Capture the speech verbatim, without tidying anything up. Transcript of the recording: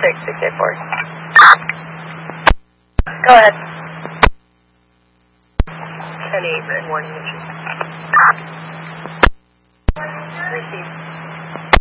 six, six eight four. Go ahead. ten eight, red warning.